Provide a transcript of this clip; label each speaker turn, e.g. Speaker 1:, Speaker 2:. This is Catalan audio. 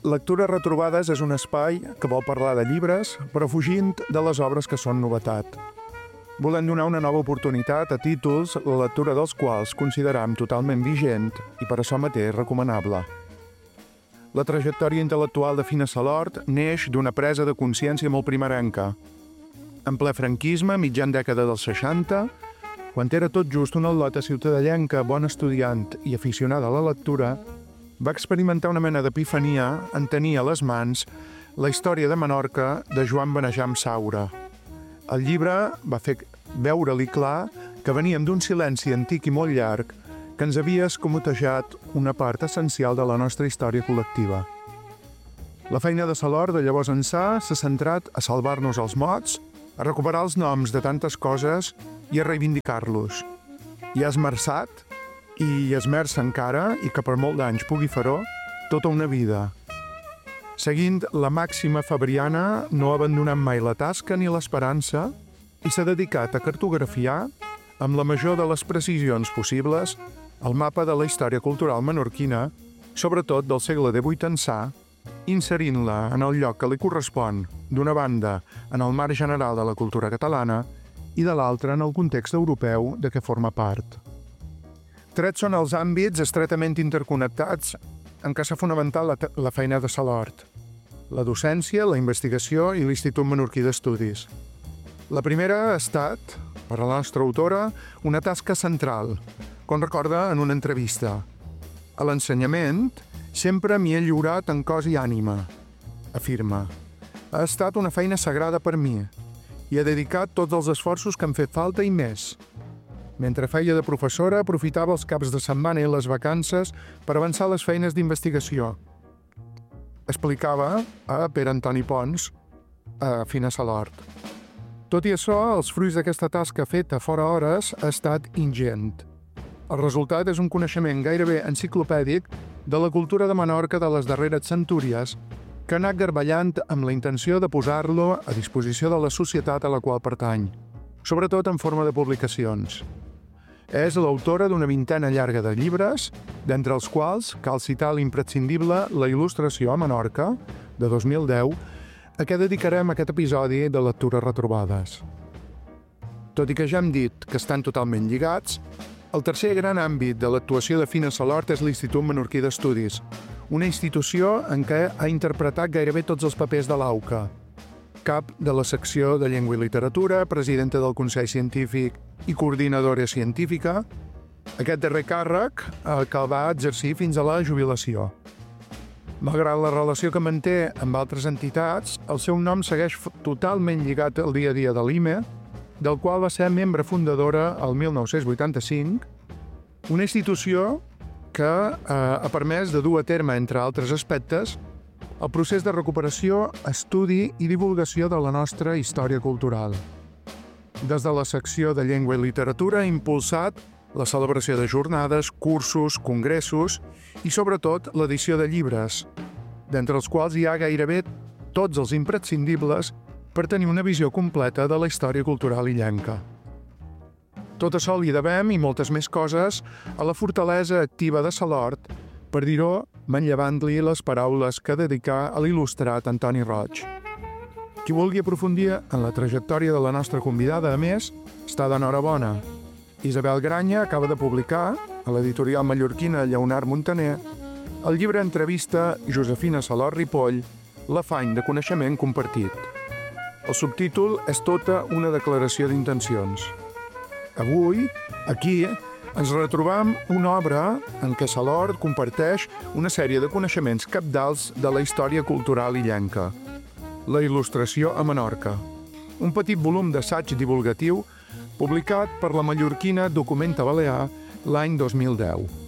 Speaker 1: Lectures retrobades és un espai que vol parlar de llibres, però fugint de les obres que són novetat. Volem donar una nova oportunitat a títols la lectura dels quals consideram totalment vigent i per això mateix recomanable. La trajectòria intel·lectual de Fina Salort neix d'una presa de consciència molt primerenca. En ple franquisme, mitjan dècada dels 60, quan era tot just una al·lota ciutadellenca, bona estudiant i aficionada a la lectura, va experimentar una mena d'epifania en tenir a les mans la història de Menorca de Joan Benejam Saura. El llibre va fer veure-li clar que veníem d'un silenci antic i molt llarg que ens havia escamotejat una part essencial de la nostra història col·lectiva. La feina de Salort de llavors ençà s'ha centrat a salvar-nos els mots, a recuperar els noms de tantes coses i a reivindicar-los. I ha esmerçat i esmerça encara, i que per molt d'anys pugui fer-ho, tota una vida. Seguint la màxima fabriana, no ha abandonat mai la tasca ni l'esperança i s'ha dedicat a cartografiar, amb la major de les precisions possibles, el mapa de la història cultural menorquina, sobretot del segle XVIII ençà, inserint-la en el lloc que li correspon, d'una banda, en el marc general de la cultura catalana i de l'altra en el context europeu de què forma part. Trets són els àmbits estretament interconnectats en què s'ha fonamentat la feina de Salort: la docència, la investigació i l'Institut Menorquí d'Estudis. La primera ha estat, per a la nostra autora, una tasca central, com recorda en una entrevista. A l'ensenyament sempre m'hi he lliurat en cos i ànima, afirma. Ha estat una feina sagrada per mi i he dedicat tots els esforços que han fet falta i més. Mentre feia de professora, aprofitava els caps de setmana i les vacances per avançar les feines d'investigació. Explicava a Pere Antoni Pons, a Fina Salort. Tot i això, els fruits d'aquesta tasca feta fora hores ha estat ingent. El resultat és un coneixement gairebé enciclopèdic de la cultura de Menorca de les darreres centúries que ha anat garballant amb la intenció de posar-lo a disposició de la societat a la qual pertany, sobretot en forma de publicacions. És l'autora d'una vintena llarga de llibres, d'entre els quals cal citar l'imprescindible La il·lustració a Menorca, de 2010, a què dedicarem aquest episodi de Lectures retrobades. Tot i que ja hem dit que estan totalment lligats, el tercer gran àmbit de l'actuació de Fina Salort és l'Institut Menorquí d'Estudis, una institució en què ha interpretat gairebé tots els papers de l'AUCA. Cap de la secció de Llengua i Literatura, presidenta del Consell Científic i coordinadora científica, aquest darrer càrrec que el va exercir fins a la jubilació. Malgrat la relació que manté amb altres entitats, el seu nom segueix totalment lligat al dia a dia de l'IME, del qual va ser membre fundadora el 1985, una institució que ha permès de dur a terme, entre altres aspectes, el procés de recuperació, estudi i divulgació de la nostra història cultural. Des de la secció de Llengua i Literatura ha impulsat la celebració de jornades, cursos, congressos i, sobretot, l'edició de llibres, d'entre els quals hi ha gairebé tots els imprescindibles per tenir una visió completa de la història cultural illenca. Tot això li devem, i moltes més coses, a la fortalesa activa de Salort, per dir-ho manllevant-li les paraules que dedicà a l'il·lustrat Antoni Roig. Qui vulgui aprofundir en la trajectòria de la nostra convidada, a més, està d'enhorabona. Isabel Granya acaba de publicar, a l'editorial mallorquina Lleonard Montaner, el llibre entrevista Josefina Salort Ripoll, L'afany de coneixement compartit. El subtítol és tota una declaració d'intencions. Avui, aquí, ens retrobam una obra en què Salort comparteix una sèrie de coneixements cabdals de la història cultural illenca. La il·lustració a Menorca, un petit volum d'assaig divulgatiu publicat per la mallorquina Documenta Balear l'any 2010.